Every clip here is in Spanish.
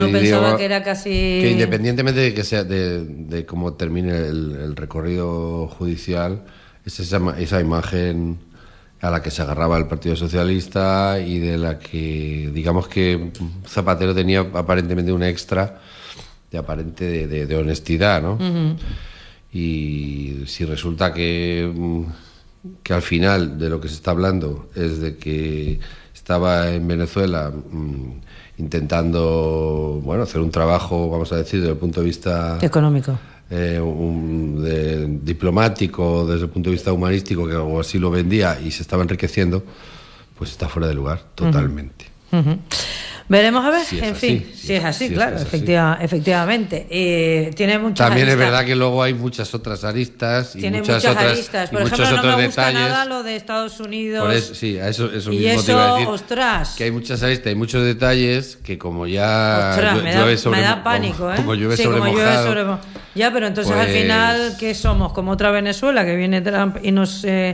No pensaba que era casi... Que independientemente de que sea de cómo termine el recorrido judicial, es esa imagen a la que se agarraba el Partido Socialista y de la que, digamos que Zapatero tenía aparentemente un extra de honestidad, ¿no? Uh-huh. Y si resulta que al final de lo que se está hablando es de que estaba en Venezuela intentando, bueno, hacer un trabajo, vamos a decir, desde el punto de vista económico, diplomático, desde el punto de vista humanístico, que algo así lo vendía y se estaba enriqueciendo, pues está fuera de lugar, totalmente. Uh-huh. Uh-huh. Veremos a ver, si en fin, si es así, claro, efectivamente. Tiene muchas También aristas. Es verdad que luego hay muchas otras aristas y tiene muchas otras aristas. Por muchos ejemplo, otros no me gusta detalles. nada lo de Estados Unidos. Por eso, sí, a eso y mismo eso, te iba a decir. Ostras. Que hay muchas aristas y muchos detalles que como ya me da pánico, como llueve sobre mojado. Ya, pero entonces pues... al final, ¿qué somos? Como otra Venezuela, que viene Trump y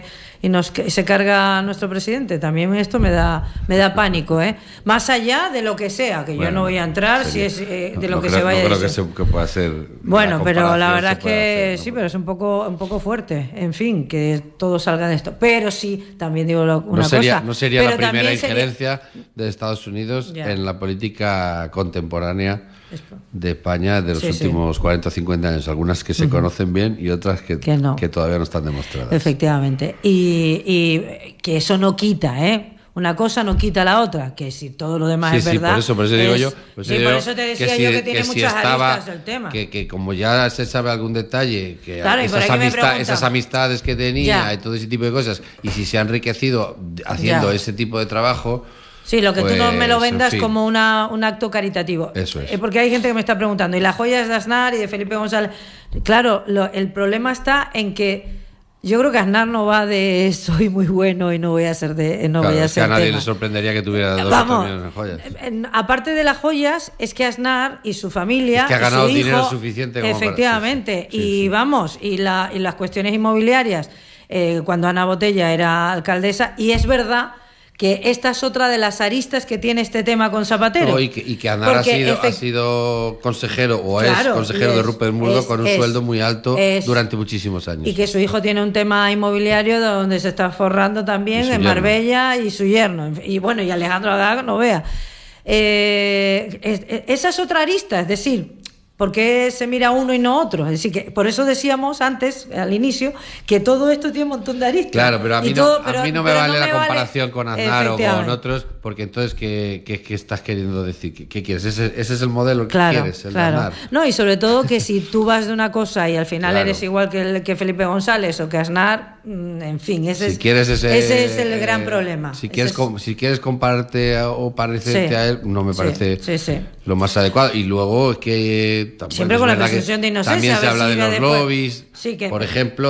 se carga a nuestro presidente. También esto me da pánico, ¿eh? Más allá de lo que sea, que yo no voy a entrar si es de lo que se vaya a decir. No creo que pueda ser. Bueno, pero la verdad es que sí, pero es un poco fuerte. En fin, que todo salga de esto. Pero sí, también digo una cosa. No sería la primera injerencia de Estados Unidos en la política contemporánea de España de los últimos 40 o 50 años, algunas que se conocen bien y otras que todavía no están demostradas. Efectivamente, y que eso no quita, una cosa no quita la otra, que si todo lo demás es verdad. Por eso digo yo. Por eso te decía yo que tiene muchas aristas el tema. Que como ya se sabe algún detalle, que claro, esas amistades que tenía y todo ese tipo de cosas, y si se ha enriquecido haciendo ese tipo de trabajo. Sí, lo que tú no me lo vendas como un acto caritativo. Eso es. Porque hay gente que me está preguntando, ¿y las joyas de Aznar y de Felipe González? Claro, el problema está en que yo creo que Aznar no va de soy muy bueno y no voy a ser a nadie le sorprendería que tuviera 2 o 3 millones de joyas. Aparte de las joyas, es que Aznar y su familia, es que ha ganado su hijo, dinero suficiente como efectivamente, y las cuestiones inmobiliarias, cuando Ana Botella era alcaldesa, y es verdad que esta es otra de las aristas que tiene este tema con Zapatero. Y que Aznar ha sido consejero es consejero de Rupert Murdoch con un sueldo muy alto durante muchísimos años. Y que su hijo tiene un tema inmobiliario donde se está forrando también en Marbella y su yerno. Y bueno, y Alejandro Agag no vea. Esa es otra arista, es decir, ¿por qué se mira uno y no otro? Es decir, que por eso decíamos antes, al inicio, que todo esto tiene un montón de aristas. Claro, pero a mí no me vale la comparación con Aznar o con otros, porque entonces, ¿qué estás queriendo decir? ¿Qué quieres? ¿Ese es el modelo que quieres, el de Aznar? No, y sobre todo que si tú vas de una cosa y al final eres igual que Felipe González o que Aznar, en fin, ese es el gran problema. Si quieres compararte o parecerte a él, no me parece lo más adecuado. Y luego es que siempre con la presunción de inocencia. También se habla de los lobbies. Por ejemplo,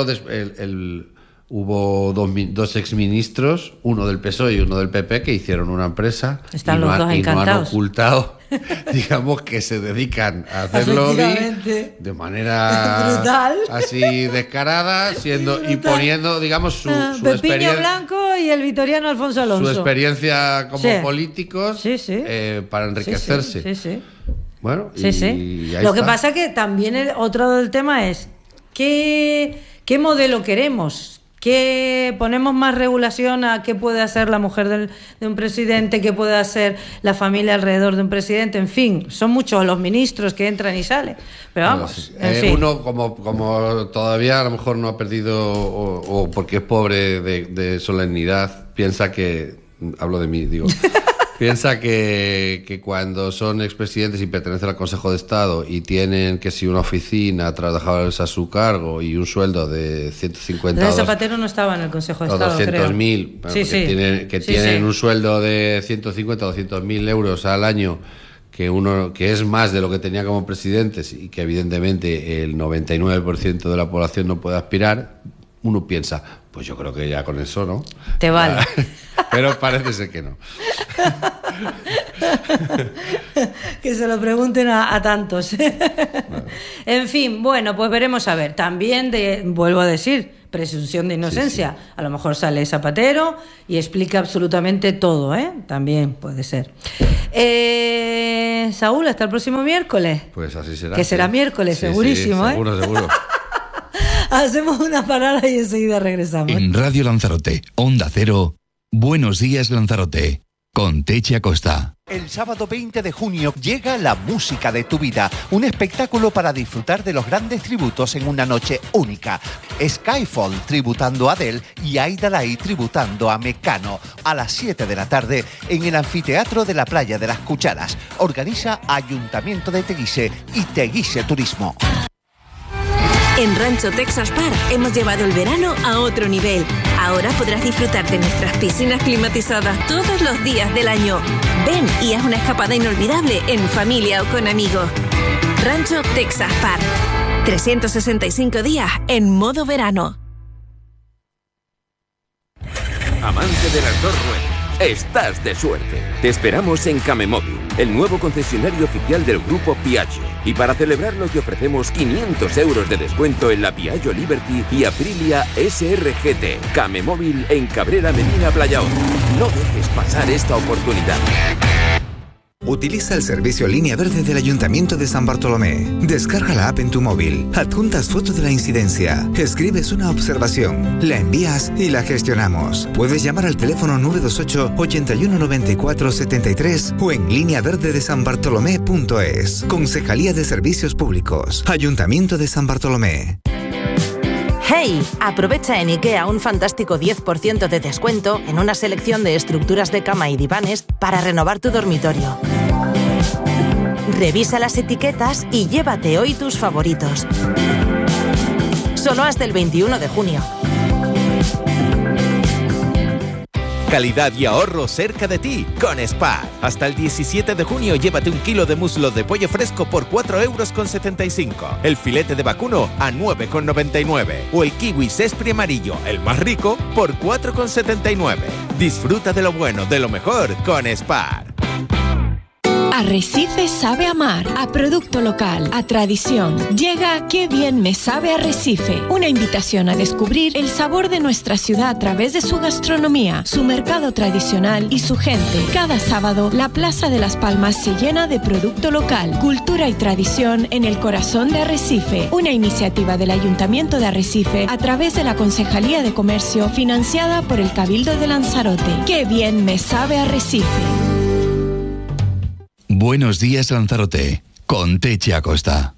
hubo dos exministros, uno del PSOE y uno del PP, que hicieron una empresa. Están los dos encantados. No han ocultado, digamos, que se dedican a hacer lobby de manera brutal, así descarada, y poniendo, digamos, su experiencia. Blanco y el vitoriano Alfonso Alonso. Su experiencia como políticos para enriquecerse. Sí. Bueno, Lo que pasa que también otro del tema es ¿qué modelo queremos? ¿Qué ponemos más regulación a qué puede hacer la mujer de un presidente, qué puede hacer la familia alrededor de un presidente? En fin, son muchos los ministros que entran y salen. Pero vamos, en fin. Uno como todavía a lo mejor no ha perdido o porque es pobre de solemnidad, piensa que, hablo de mí, digo... Piensa que cuando son expresidentes y pertenecen al Consejo de Estado y tienen que si una oficina, trabajadores a su cargo y un sueldo de 150 Zapatero no estaba en el Consejo de Estado, 200.000, que tienen un sueldo de 150 o 200.000 euros al año, que es más de lo que tenía como presidentes y que evidentemente el 99% de la población no puede aspirar, uno piensa, pues yo creo que ya con eso, ¿no? Te vale. Pero parece ser que no. Que se lo pregunten a tantos. En fin, bueno, pues veremos a ver. También vuelvo a decir, presunción de inocencia. Sí. A lo mejor sale Zapatero y explica absolutamente todo, también puede ser. Saúl, hasta el próximo miércoles. Pues así será. Que será miércoles, sí, segurísimo. Sí, seguro. Hacemos una parada y enseguida regresamos. En Radio Lanzarote, Onda Cero, Buenos Días Lanzarote, con Techi Acosta. El sábado 20 de junio llega La Música de tu Vida, un espectáculo para disfrutar de los grandes tributos en una noche única. Skyfall tributando a Adele y Aida Lai tributando a Mecano, a las 7 de la tarde en el Anfiteatro de la Playa de las Cucharas. Organiza Ayuntamiento de Teguise y Teguise Turismo. En Rancho Texas Park hemos llevado el verano a otro nivel. Ahora podrás disfrutar de nuestras piscinas climatizadas todos los días del año. Ven y haz una escapada inolvidable en familia o con amigos. Rancho Texas Park. 365 días en modo verano. Amante de las dos ruedas, estás de suerte. Te esperamos en Camemóvil, el nuevo concesionario oficial del grupo Piaggio. Y para celebrarlo te ofrecemos 500 euros de descuento en la Piaggio Liberty y Aprilia SRGT. Camemóvil en Cabrera Medina Playa Honda. No dejes pasar esta oportunidad. Utiliza el servicio Línea Verde del Ayuntamiento de San Bartolomé. Descarga la app en tu móvil, adjuntas foto de la incidencia, escribes una observación, la envías y la gestionamos. Puedes llamar al teléfono 928 81 94 73 o en lineaverdedesanbartolomé.es. Concejalía de Servicios Públicos, Ayuntamiento de San Bartolomé. ¡Hey! Aprovecha en IKEA un fantástico 10% de descuento en una selección de estructuras de cama y divanes para renovar tu dormitorio. Revisa las etiquetas y llévate hoy tus favoritos. Solo hasta el 21 de junio. Calidad y ahorro cerca de ti con Spar. Hasta el 17 de junio llévate 1 kilo de muslo de pollo fresco por 4,75 €. El filete de vacuno a 9,99. O el kiwi sespri amarillo, el más rico, por 4,79. Disfruta de lo bueno, de lo mejor con Spar. Arrecife sabe amar, a producto local, a tradición. Llega Qué bien me sabe Arrecife, una invitación a descubrir el sabor de nuestra ciudad a través de su gastronomía, su mercado tradicional y su gente. Cada sábado, la Plaza de las Palmas se llena de producto local, cultura y tradición en el corazón de Arrecife, una iniciativa del Ayuntamiento de Arrecife a través de la Concejalía de Comercio financiada por el Cabildo de Lanzarote. Qué bien me sabe Arrecife. Buenos días Lanzarote, con Techi Acosta.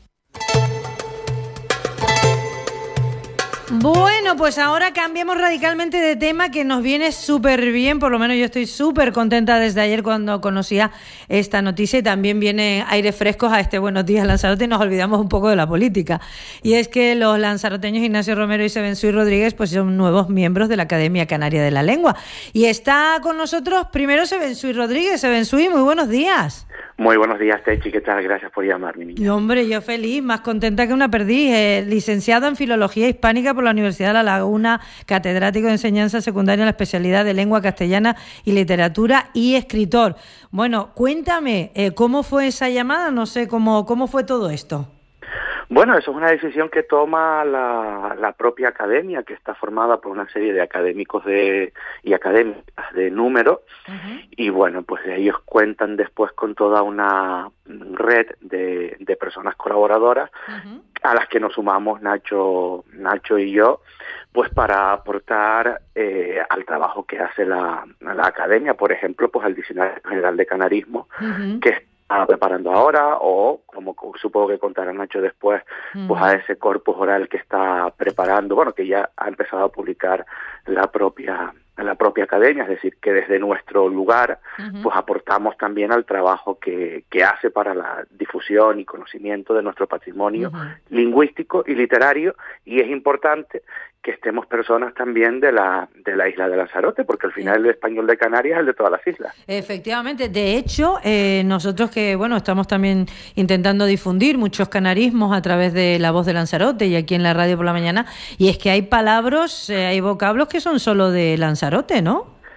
Bueno, pues ahora cambiamos radicalmente de tema, que nos viene súper bien, por lo menos yo estoy súper contenta desde ayer cuando conocía esta noticia, y también viene aire frescos a este Buenos Días Lanzarote y nos olvidamos un poco de la política. Y es que los lanzaroteños Ignacio Romero y Sebensuy Rodríguez pues son nuevos miembros de la Academia Canaria de la Lengua. Y está con nosotros primero Sebensuy Rodríguez. Sebensuy, muy buenos días. Muy buenos días, Techi, ¿qué tal? Gracias por llamarme, niña. Y hombre, yo feliz, más contenta que una perdiz. Licenciado en Filología Hispánica por la Universidad de La Laguna, catedrático de Enseñanza Secundaria en la especialidad de Lengua Castellana y Literatura y escritor. Bueno, cuéntame, ¿cómo fue esa llamada? No sé, ¿cómo fue todo esto? Bueno, eso es una decisión que toma la propia academia, que está formada por una serie de académicos y académicas de número, y bueno, pues ellos cuentan después con toda una red de personas colaboradoras a las que nos sumamos Nacho y yo, pues para aportar al trabajo que hace la academia, por ejemplo, pues al Diccionario General de Canarismo, que está preparando ahora, o como supongo que contará Nacho después, pues a ese corpus oral que está preparando, bueno, que ya ha empezado a publicar la propia academia, es decir, que desde nuestro lugar pues aportamos también al trabajo que hace para la difusión y conocimiento de nuestro patrimonio lingüístico y literario, y es importante que estemos personas también de la isla de Lanzarote, porque al final el español de Canarias es el de todas las islas. Efectivamente, de hecho, nosotros que estamos también intentando difundir muchos canarismos a través de La Voz de Lanzarote y aquí en la radio por la mañana, y es que hay palabras, hay vocablos que son solo de Lanzarote, ¿no?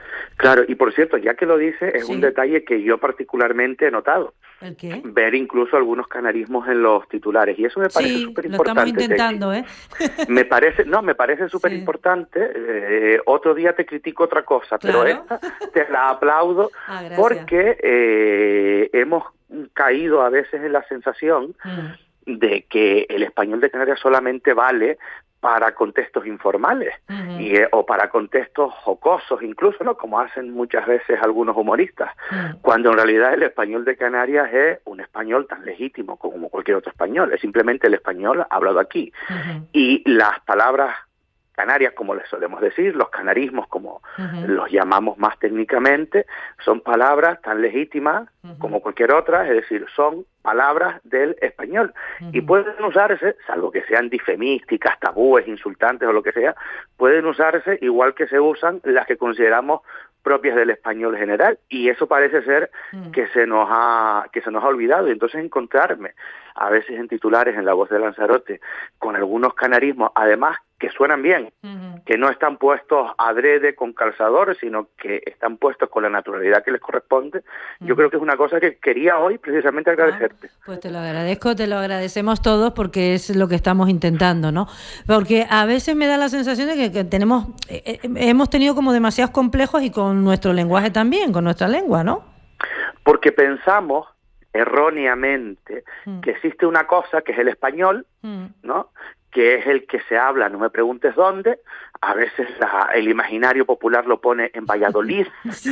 Claro, y por cierto, ya que lo dice, es un detalle que yo particularmente he notado. ¿El qué? Ver incluso algunos canarismos en los titulares, y eso me parece súper importante. Lo estamos intentando, me parece súper importante. Otro día te critico otra cosa, pero esta te la aplaudo porque hemos caído a veces en la sensación de que el español de Canarias solamente vale para contextos informales o para contextos jocosos incluso, ¿no? Como hacen muchas veces algunos humoristas, cuando en realidad el español de Canarias es un español tan legítimo como cualquier otro español, es simplemente el español hablado aquí. Y las palabras canarias, como les solemos decir, los canarismos, como los llamamos más técnicamente, son palabras tan legítimas como cualquier otra, es decir, son palabras del español. Y pueden usarse, salvo que sean difemísticas, tabúes, insultantes o lo que sea, pueden usarse igual que se usan las que consideramos propias del español general, y eso parece ser que se nos ha olvidado. Y entonces encontrarme a veces en titulares en La Voz de Lanzarote con algunos canarismos, además que suenan bien, que no están puestos adrede con calzador, sino que están puestos con la naturalidad que les corresponde, yo creo que es una cosa que quería hoy precisamente agradecerte. Pues te lo agradezco, te lo agradecemos todos, porque es lo que estamos intentando, ¿no? Porque a veces me da la sensación de que hemos tenido como demasiados complejos, y con nuestro lenguaje también, con nuestra lengua, ¿no? Porque pensamos erróneamente que existe una cosa que es el español, ¿no?, que es el que se habla, no me preguntes dónde, a veces el imaginario popular lo pone en Valladolid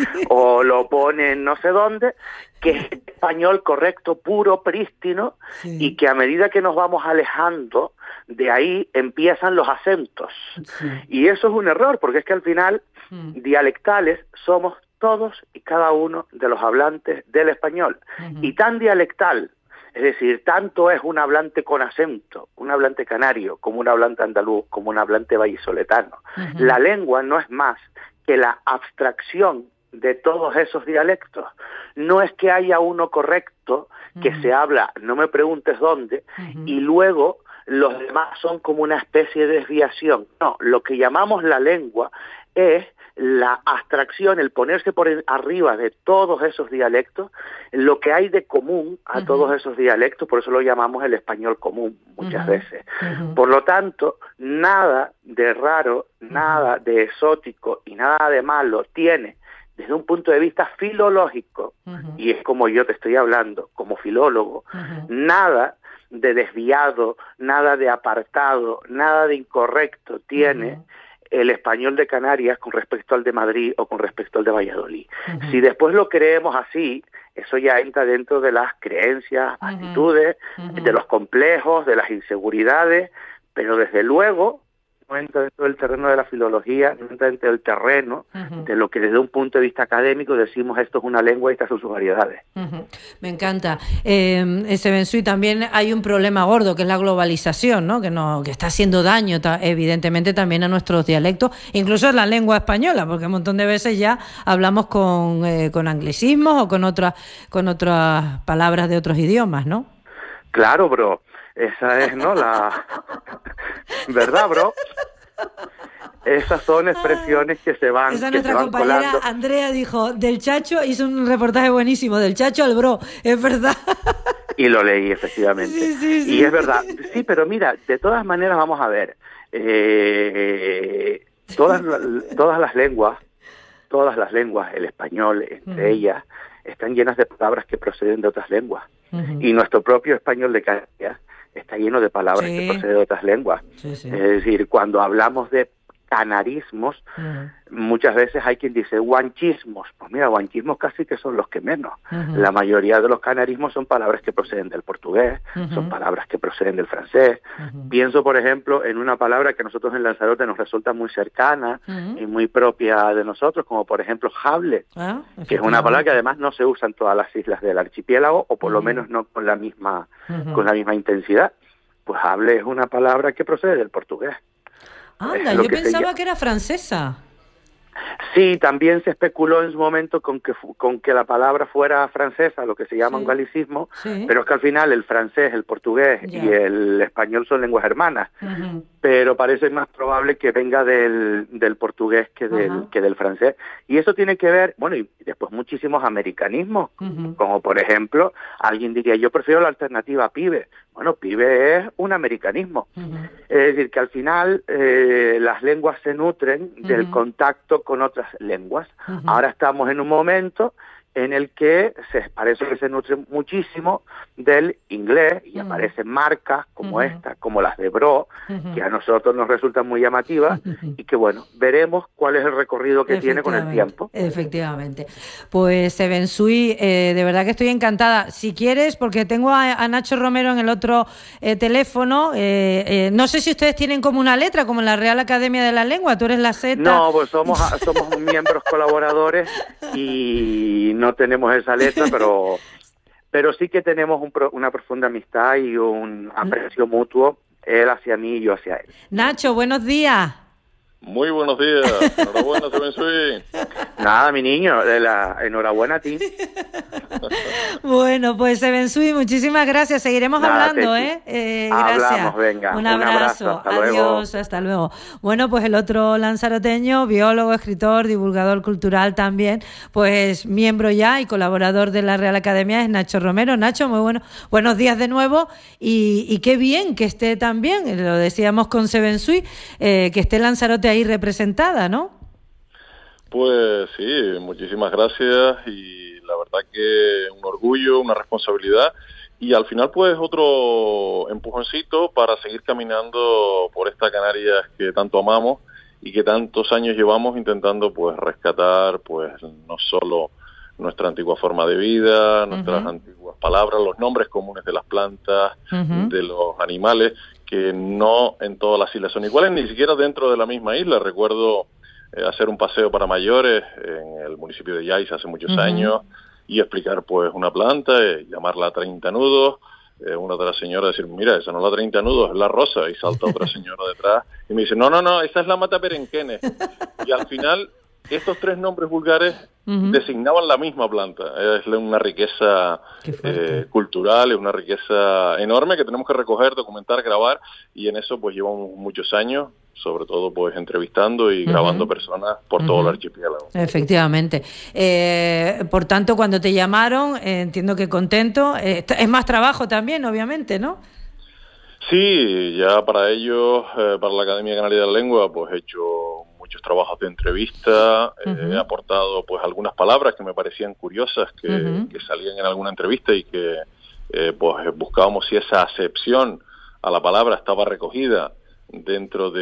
o lo pone en no sé dónde, que es el español correcto, puro, prístino, y que a medida que nos vamos alejando de ahí empiezan los acentos. Y eso es un error, porque es que al final dialectales somos todos y cada uno de los hablantes del español. Y tan dialectal, es decir, tanto es un hablante con acento, un hablante canario, como un hablante andaluz, como un hablante vallisoletano. La lengua no es más que la abstracción de todos esos dialectos. No es que haya uno correcto que se habla, no me preguntes dónde, y luego los demás son como una especie de desviación. No, lo que llamamos la lengua es la abstracción, el ponerse por arriba de todos esos dialectos, lo que hay de común a todos esos dialectos, por eso lo llamamos el español común muchas veces. Por lo tanto, nada de raro, nada de exótico y nada de malo tiene, desde un punto de vista filológico, y es como yo te estoy hablando, como filólogo, nada de desviado, nada de apartado, nada de incorrecto tiene el español de Canarias con respecto al de Madrid o con respecto al de Valladolid. Si después lo creemos así, eso ya entra dentro de las creencias, actitudes, de los complejos, de las inseguridades, pero desde luego no entra dentro del terreno de la filología, no entra dentro del terreno de lo que desde un punto de vista académico decimos esto es una lengua y estas son sus variedades. Me encanta. Sebensui, también hay un problema gordo, que es la globalización, ¿no? Que está haciendo daño evidentemente también a nuestros dialectos, incluso en la lengua española, porque un montón de veces ya hablamos con anglicismos o con otras palabras de otros idiomas, ¿no? Claro, bro. Esa es, ¿no? ¿Verdad, bro? Esas son expresiones que se van colando. Nuestra compañera Andrea dijo, del chacho, hizo un reportaje buenísimo, del chacho al bro, es verdad. Y lo leí, efectivamente. Sí. Y es verdad. Sí, pero mira, de todas maneras, vamos a ver. Todas las lenguas, el español, entre ellas, están llenas de palabras que proceden de otras lenguas. Y nuestro propio español de Canarias está lleno de palabras que proceden de otras lenguas. Es decir, cuando hablamos de canarismos, muchas veces hay quien dice guanchismos. Pues mira, guanchismos casi que son los que menos. La mayoría de los canarismos son palabras que proceden del portugués, son palabras que proceden del francés. Pienso, por ejemplo, en una palabra que a nosotros en Lanzarote nos resulta muy cercana y muy propia de nosotros, como por ejemplo jable, que es una palabra que además no se usa en todas las islas del archipiélago, o por lo menos no con la misma intensidad. Pues jable es una palabra que procede del portugués. Anda, yo pensaba que era francesa. Sí, también se especuló en su momento con que la palabra fuera francesa, lo que se llama un galicismo, pero es que al final el francés, el portugués y el español son lenguas hermanas. pero parece más probable que venga del portugués que del francés. Y eso tiene que ver, bueno, y después muchísimos americanismos, como por ejemplo, alguien diría, yo prefiero la alternativa pibe. Bueno, pibe es un americanismo. Es decir, que al final las lenguas se nutren del contacto con otras lenguas. Ahora estamos en un momento en el que parece que se nutre muchísimo del inglés y aparecen marcas como esta, como las de Bro, que a nosotros nos resultan muy llamativas y que, bueno, veremos cuál es el recorrido que tiene con el tiempo. Efectivamente. Pues Sebensui, de verdad que estoy encantada. Si quieres, porque tengo a Nacho Romero en el otro teléfono, no sé si ustedes tienen como una letra, como en la Real Academia de la Lengua, tú eres la Z. No, pues somos miembros colaboradores y no tenemos esa letra, pero sí que tenemos una profunda amistad y un aprecio mutuo, él hacia mí y yo hacia él. Nacho, buenos días. Muy buenos días. Enhorabuena, Sebensui. Nada, mi niño, enhorabuena a ti. Bueno, pues Sebensui, muchísimas gracias. Seguiremos hablando, gracias. Hablamos, venga. Un abrazo. Adiós, hasta luego. Bueno, pues el otro lanzaroteño, biólogo, escritor, divulgador cultural también, pues miembro ya y colaborador de la Real Academia es Nacho Romero. Nacho, muy buenos días de nuevo y qué bien que esté también, lo decíamos con Sebensui, que esté Lanzarote ahí representada, ¿no? Pues sí, muchísimas gracias y la verdad que un orgullo, una responsabilidad y al final pues otro empujoncito para seguir caminando por esta Canarias que tanto amamos y que tantos años llevamos intentando pues rescatar pues no solo nuestra antigua forma de vida, nuestras antiguas palabras, los nombres comunes de las plantas, de los animales, que no en todas las islas son iguales, ni siquiera dentro de la misma isla. Recuerdo hacer un paseo para mayores en el municipio de Yais hace muchos años y explicar pues una planta, llamarla 30 nudos, una de las señoras decir, mira, esa no es la 30 nudos, es la rosa, y salta otra señora detrás y me dice, no, esa es la mata perenquene. Y al final estos tres nombres vulgares designaban la misma planta. Es una riqueza cultural, es una riqueza enorme que tenemos que recoger, documentar, grabar, y en eso pues llevamos muchos años, sobre todo pues entrevistando y grabando personas por todo el archipiélago. Efectivamente. Por tanto, cuando te llamaron, entiendo que contento. Es más trabajo también, obviamente, ¿no? Sí, ya para ellos, para la Academia Canaria de la Lengua, pues he hecho muchos trabajos de entrevista, he aportado pues algunas palabras que me parecían curiosas, que salían en alguna entrevista y que pues buscábamos si esa acepción a la palabra estaba recogida dentro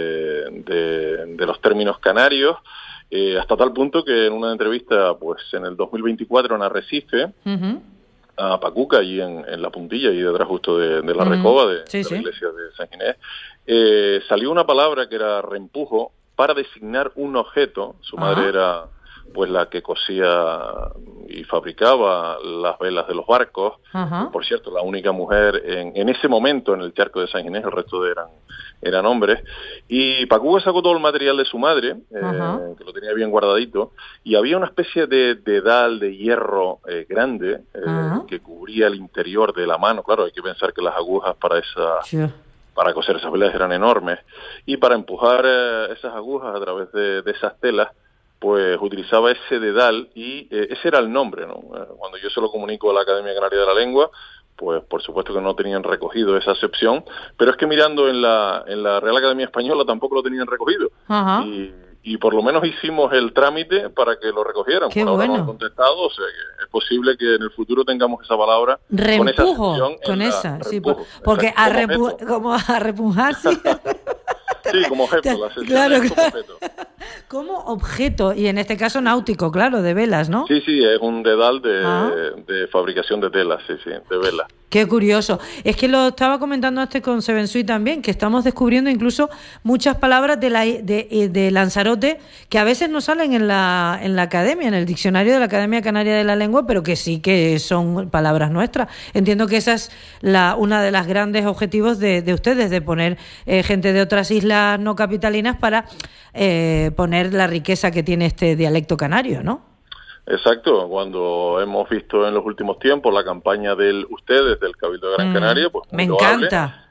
de los términos canarios, hasta tal punto que en una entrevista pues en el 2024 en Arrecife, a Pacuca, allí en la puntilla, y detrás justo de la Recoba, de la iglesia de San Ginés, salió una palabra que era reempujo para designar un objeto. Su madre era pues la que cosía y fabricaba las velas de los barcos. Por cierto, la única mujer en ese momento en el charco de San Ginés, el resto eran hombres. Y Pacuca sacó todo el material de su madre, que lo tenía bien guardadito, y había una especie de dedal de hierro grande que cubría el interior de la mano. Claro, hay que pensar que las agujas para coser esas velas eran enormes, y para empujar esas agujas a través de esas telas pues utilizaba ese dedal, y ese era el nombre, ¿no? Cuando yo se lo comunico a la Academia Canaria de la Lengua, pues por supuesto que no tenían recogido esa acepción, pero es que mirando en la Real Academia Española tampoco lo tenían recogido, y por lo menos hicimos el trámite para que lo recogieran. Qué por ahora bueno. no han contestado, o sea que es posible que en el futuro tengamos esa palabra reempujo, con esa sí, porque como a repujar, sí. Sí, como objeto, la sección claro. como objeto. Como objeto, y en este caso náutico, claro, de velas, ¿no? Sí, es un dedal de fabricación de telas, de velas. Qué curioso. Es que lo estaba comentando con Sebensui también, que estamos descubriendo incluso muchas palabras de Lanzarote que a veces no salen en la academia, en el diccionario de la Academia Canaria de la Lengua, pero que sí que son palabras nuestras. Entiendo que esa es una de las grandes objetivos de ustedes, de poner gente de otras islas no capitalinas para poner la riqueza que tiene este dialecto canario, ¿no? Exacto, cuando hemos visto en los últimos tiempos la campaña del Ustedes, del Cabildo de Gran Canaria, pues me encanta.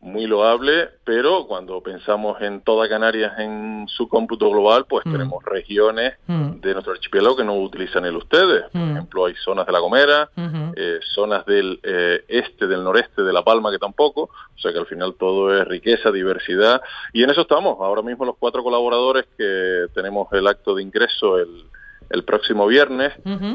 muy loable, pero cuando pensamos en toda Canarias en su cómputo global, pues tenemos regiones de nuestro archipiélago que no utilizan el ustedes. Por ejemplo, hay zonas de La Gomera, zonas del del noreste de La Palma que tampoco, o sea que al final todo es riqueza, diversidad, y en eso estamos. Ahora mismo los 4 colaboradores que tenemos el acto de ingreso el próximo viernes,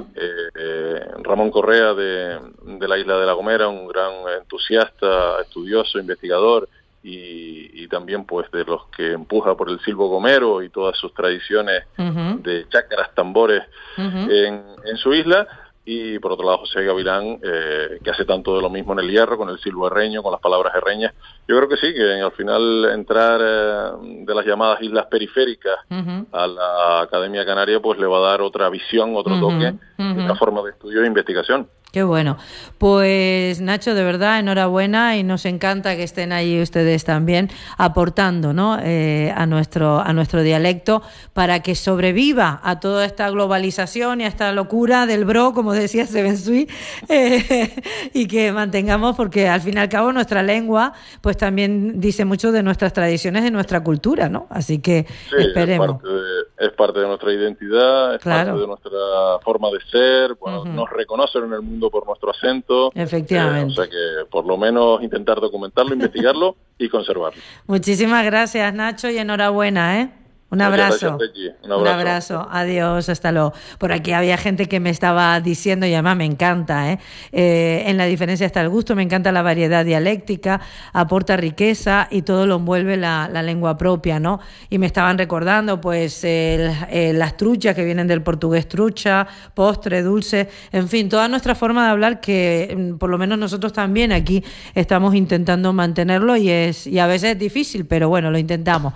Ramón Correa de la isla de La Gomera, un gran entusiasta, estudioso, investigador y también pues de los que empuja por el silbo gomero y todas sus tradiciones de chácaras, tambores en su isla. Y por otro lado José Gavilán, que hace tanto de lo mismo en el hierro, con el silbo herreño, con las palabras herreñas. Yo creo que sí, que al final entrar de las llamadas islas periféricas a la Academia Canaria, pues le va a dar otra visión, otro toque, otra forma de estudio e investigación. Qué bueno. Pues Nacho, de verdad, enhorabuena, y nos encanta que estén ahí ustedes también aportando, ¿no? a nuestro dialecto, para que sobreviva a toda esta globalización y a esta locura del bro, como decía Sebensui, y que mantengamos, porque al fin y al cabo nuestra lengua pues también dice mucho de nuestras tradiciones, de nuestra cultura, ¿no? Así que sí, esperemos. Es parte de nuestra identidad, es parte de nuestra forma de ser, bueno, nos reconocen en el mundo por nuestro acento. Efectivamente. O sea que por lo menos intentar documentarlo, investigarlo y conservarlo. Muchísimas gracias, Nacho, y enhorabuena, ¿eh? Un abrazo. Un abrazo. Adiós, hasta luego. Por aquí había gente que me estaba diciendo, y además me encanta, en la diferencia está el gusto, me encanta la variedad dialéctica, aporta riqueza y todo lo envuelve la lengua propia, ¿no? Y me estaban recordando, pues, las truchas que vienen del portugués trucha, postre, dulce, en fin, toda nuestra forma de hablar que, por lo menos nosotros también aquí estamos intentando mantenerlo, y a veces es difícil, pero bueno, lo intentamos.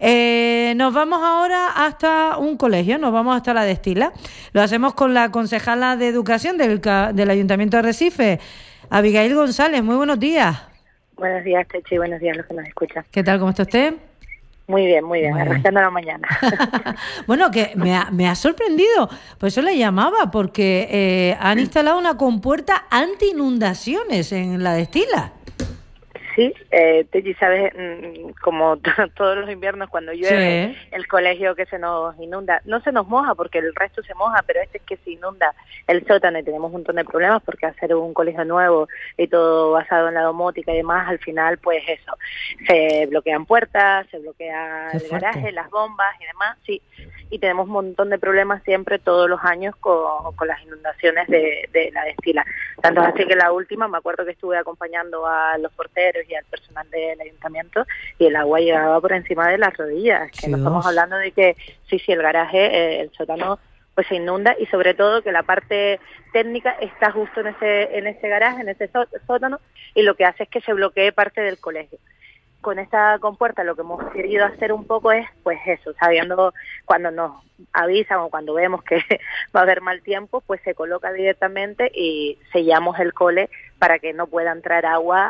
Nos vamos ahora hasta un colegio, nos vamos hasta la Destila. Lo hacemos con la concejala de Educación del Ayuntamiento de Arrecife, Abigail González. Muy buenos días. Buenos días, Techi, buenos días a los que nos escuchan. ¿Qué tal, cómo está usted? Muy bien, arrastrando la mañana. Bueno, que me ha sorprendido, por eso le llamaba, porque han instalado una compuerta anti-inundaciones en la Destila. Sí, Techi, sabes, como todos los inviernos cuando llueve, el colegio que se nos inunda, no se nos moja porque el resto se moja, pero este es que se inunda el sótano y tenemos un montón de problemas porque hacer un colegio nuevo y todo basado en la domótica y demás, al final pues eso, se bloquean puertas, se bloquea el garaje, las bombas y demás, sí, y tenemos un montón de problemas siempre todos los años con las inundaciones de la Destila. Tanto es así que la última, me acuerdo que estuve acompañando a los porteros y al personal del ayuntamiento y el agua llegaba por encima de las rodillas, que no estamos hablando de que sí, el garaje, el sótano pues se inunda, y sobre todo que la parte técnica está justo en ese garaje, en ese sótano, y lo que hace es que se bloquee parte del colegio. Con esta compuerta lo que hemos querido hacer un poco es, pues eso, sabiendo cuando nos avisan o cuando vemos que va a haber mal tiempo, pues se coloca directamente y sellamos el cole para que no pueda entrar agua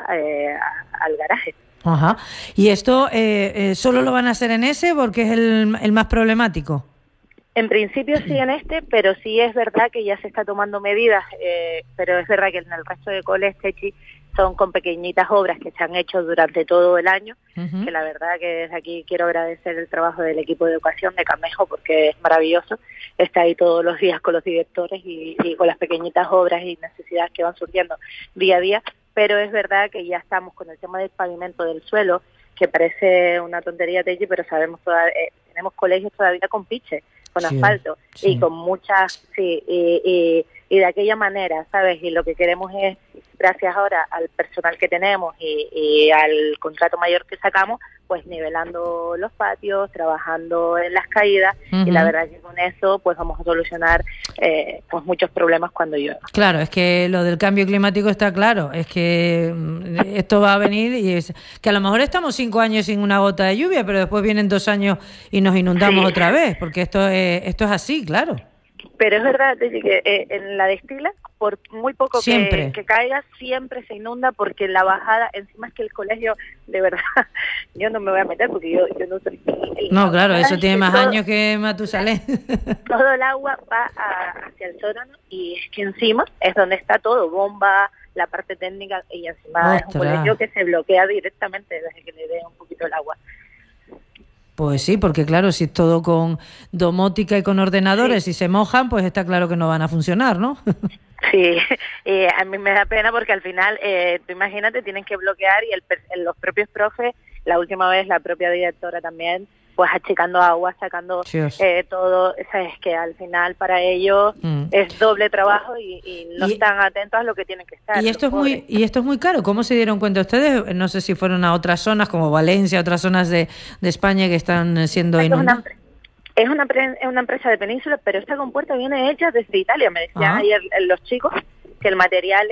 al garaje. Ajá. ¿Y esto solo lo van a hacer en ese porque es el más problemático? En principio sí en este, pero sí es verdad que ya se está tomando medidas, pero es verdad que en el resto de coles, Techi, son con pequeñitas obras que se han hecho durante todo el año, que la verdad que desde aquí quiero agradecer el trabajo del equipo de educación de Camejo, porque es maravilloso, está ahí todos los días con los directores y con las pequeñias obras y necesidades que van surgiendo día a día, pero es verdad que ya estamos con el tema del pavimento del suelo, que parece una tontería, Techi, pero sabemos tenemos colegios todavía con piche, con asfalto, y con muchas, y de aquella manera, ¿sabes? Y lo que queremos es, gracias ahora al personal que tenemos y al contrato mayor que sacamos, pues nivelando los patios, trabajando en las caídas, y la verdad que con eso pues vamos a solucionar pues muchos problemas cuando llueva. Claro, es que lo del cambio climático está claro, es que esto va a venir, y es que a lo mejor estamos 5 años sin una gota de lluvia, pero después vienen 2 años y nos inundamos otra vez, porque esto es así, claro. Pero es verdad que en la Destila, por muy poco que caiga, siempre se inunda, porque la bajada, encima es que el colegio, de verdad, yo no me voy a meter porque yo no soy... No, claro, eso tiene más años que Matusalén. Todo el agua va hacia el sótano, y es que encima es donde está todo, bomba, la parte técnica, y encima es un colegio que se bloquea directamente desde que le dé un poquito el agua. Pues sí, porque claro, si es todo con domótica y con ordenadores y se mojan, pues está claro que no van a funcionar, ¿no? Sí, a mí me da pena porque al final, tú imagínate, tienen que bloquear y los propios profes, la última vez la propia directora también, pues achicando agua, sacando todo, es que al final para ellos es doble trabajo y no están atentos a lo que tienen que estar. Y esto es muy caro. ¿Cómo se dieron cuenta ustedes? No sé si fueron a otras zonas como Valencia, otras zonas de España que están siendo inundadas. Es una empresa de Península, pero esta compuerta viene hecha desde Italia. Me decían ayer los chicos que el material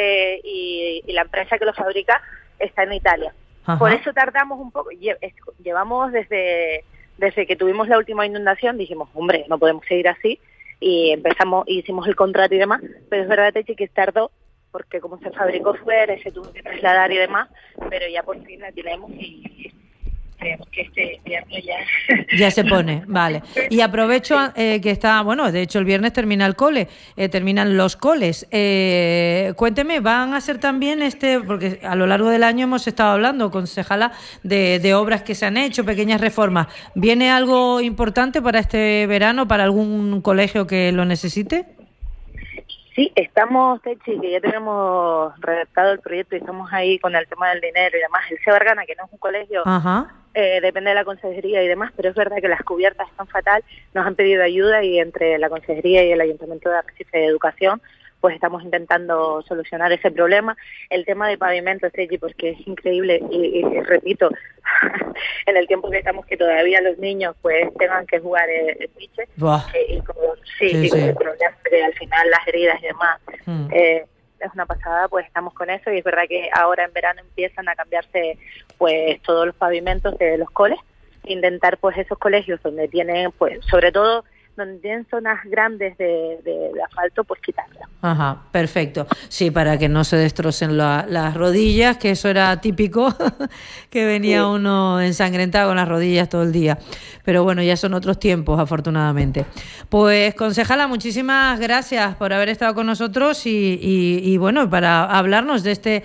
y la empresa que lo fabrica está en Italia. Ajá. Por eso tardamos un poco. Llevamos desde que tuvimos la última inundación, dijimos, hombre, no podemos seguir así, y hicimos el contrato y demás, pero es verdad, Techi, que tardó, porque como se fabricó fuera, se tuvo que trasladar y demás, pero ya por fin la tenemos y creemos que este viernes ya se pone, vale. Y aprovecho que está, bueno, de hecho el viernes termina terminan los coles. Cuénteme, ¿van a ser también porque a lo largo del año hemos estado hablando, concejala, de obras que se han hecho, pequeñas reformas? ¿Viene algo importante para este verano, para algún colegio que lo necesite? Sí, estamos, Techi, que ya tenemos redactado el proyecto y estamos ahí con el tema del dinero y demás. El CEU Argana, que no es un colegio, depende de la consejería y demás, pero es verdad que las cubiertas están fatal, nos han pedido ayuda y entre la consejería y el Ayuntamiento de Arrecife de Educación, pues estamos intentando solucionar ese problema. El tema de pavimentos, Techi, porque es increíble y repito, en el tiempo que estamos, que todavía los niños pues tengan que jugar el piche, y como con el problema de al final las heridas y demás, es una pasada, pues estamos con eso, y es verdad que ahora en verano empiezan a cambiarse pues todos los pavimentos de los coles, intentar pues esos colegios donde tienen, pues sobre todo donde tienen zonas grandes de asfalto, pues quitarlas. Ajá, perfecto. Sí, para que no se destrocen las rodillas, que eso era típico, que venía uno ensangrentado con las rodillas todo el día. Pero bueno, ya son otros tiempos, afortunadamente. Pues, concejala, muchísimas gracias por haber estado con nosotros y bueno, para hablarnos de este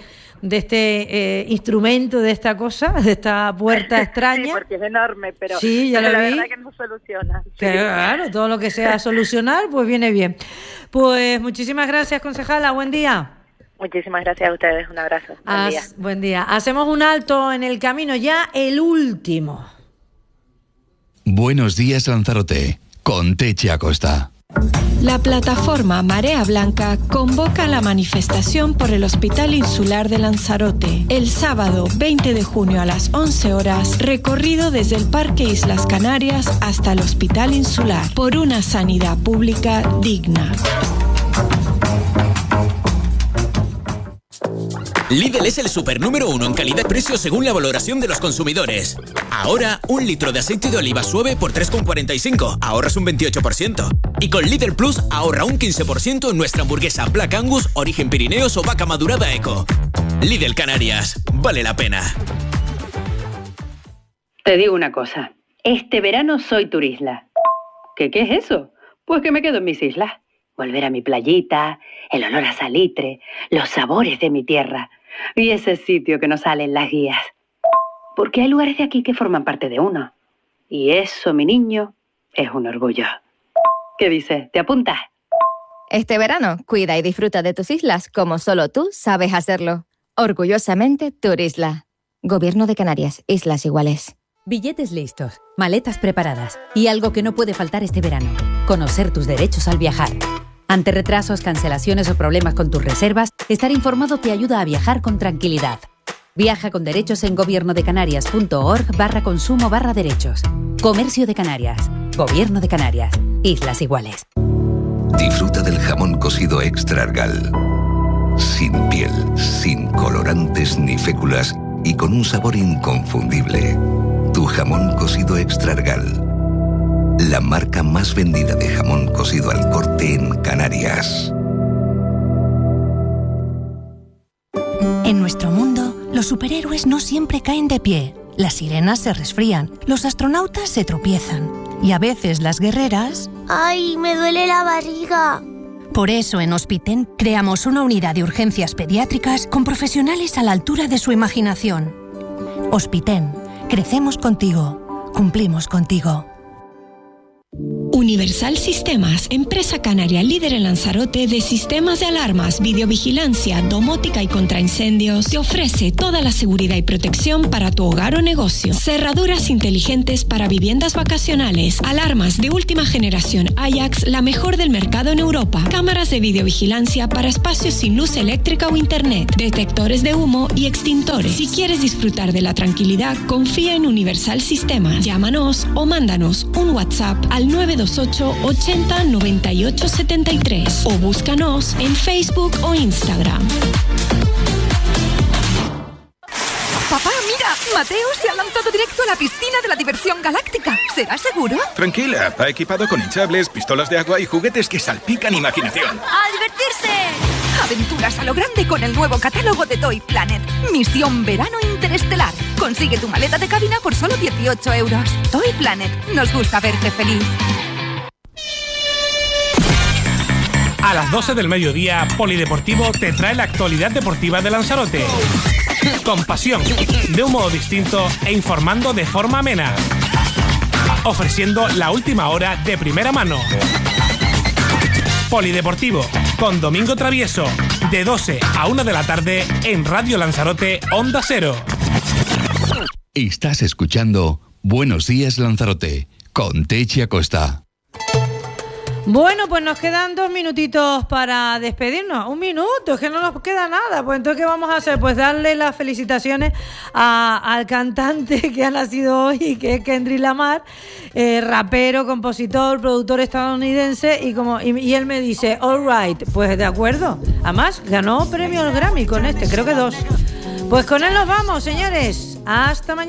instrumento, de esta cosa, de esta puerta extraña. Sí, porque es enorme, pero, sí, ya pero lo la vi. verdad que no soluciona. Sí. Claro, todo lo que sea solucionar, pues viene bien. Pues muchísimas gracias, concejala, buen día. Muchísimas gracias a ustedes, un abrazo. Buen día. Buen día. Hacemos un alto en el camino, ya el último. Buenos días, Lanzarote, con Techi Acosta. La plataforma Marea Blanca convoca la manifestación por el Hospital Insular de Lanzarote. El sábado 20 de junio a las 11 horas, recorrido desde el Parque Islas Canarias hasta el Hospital Insular, por una sanidad pública digna. Lidl es el super número 1 en calidad-precio según la valoración de los consumidores. Ahora, 1 litro de aceite de oliva suave por 3,45, ahorras un 28%. Y con Lidl Plus, ahorra un 15% en nuestra hamburguesa Black Angus, origen Pirineos o vaca madurada Eco. Lidl Canarias, vale la pena. Te digo una cosa, este verano soy turisla. ¿Qué es eso? Pues que me quedo en mis islas. Volver a mi playita, el olor a salitre, los sabores de mi tierra y ese sitio que nos sale en las guías. Porque hay lugares de aquí que forman parte de uno. Y eso, mi niño, es un orgullo. ¿Qué dices? ¿Te apuntas? Este verano, cuida y disfruta de tus islas como solo tú sabes hacerlo. Orgullosamente Turisla. Gobierno de Canarias, Islas Iguales. Billetes listos, maletas preparadas y algo que no puede faltar este verano: conocer tus derechos al viajar. Ante retrasos, cancelaciones o problemas con tus reservas, estar informado te ayuda a viajar con tranquilidad. Viaja con derechos en gobiernodecanarias.org/consumo/derechos. Comercio de Canarias. Gobierno de Canarias. Islas Iguales. Disfruta del jamón cocido Extra Argal. Sin piel, sin colorantes ni féculas y con un sabor inconfundible. Tu jamón cocido Extra Argal. La marca más vendida de jamón cocido al corte en Canarias. En nuestro mundo, los superhéroes no siempre caen de pie. Las sirenas se resfrían, los astronautas se tropiezan. Y a veces las guerreras... ¡Ay, me duele la barriga! Por eso en Hospiten creamos una unidad de urgencias pediátricas con profesionales a la altura de su imaginación. Hospiten, crecemos contigo, cumplimos contigo. Universal Sistemas, empresa canaria líder en Lanzarote de sistemas de alarmas, videovigilancia, domótica y contraincendios, te ofrece toda la seguridad y protección para tu hogar o negocio. Cerraduras inteligentes para viviendas vacacionales, alarmas de última generación Ajax, la mejor del mercado en Europa, cámaras de videovigilancia para espacios sin luz eléctrica o internet, detectores de humo y extintores. Si quieres disfrutar de la tranquilidad, confía en Universal Sistemas. Llámanos o mándanos un WhatsApp al 928 80 98 73 o búscanos en Facebook o Instagram. Papá, mira, Mateo se ha lanzado directo a la piscina de la diversión galáctica. ¿Será seguro? Tranquila, va equipado con hinchables, pistolas de agua y juguetes que salpican imaginación. ¡A divertirse! Aventuras a lo grande con el nuevo catálogo de Toy Planet. Misión Verano Interestelar. Consigue tu maleta de cabina por solo 18 euros. Toy Planet, nos gusta verte feliz. A las 12 del mediodía, Polideportivo te trae la actualidad deportiva de Lanzarote. Con pasión, de un modo distinto e informando de forma amena. Ofreciendo la última hora de primera mano. Polideportivo, con Domingo Travieso, de 12 a 1 de la tarde en Radio Lanzarote, Onda Cero. Estás escuchando Buenos Días Lanzarote, con Techi Acosta. Bueno, pues nos quedan 2 minutitos para despedirnos. 1 minuto, es que no nos queda nada. Pues entonces, ¿qué vamos a hacer? Pues darle las felicitaciones al cantante que ha nacido hoy, que es Kendrick Lamar, rapero, compositor, productor estadounidense, y él me dice, all right, pues de acuerdo. Además, ganó premio al Grammy con creo que 2. Pues con él nos vamos, señores. Hasta mañana.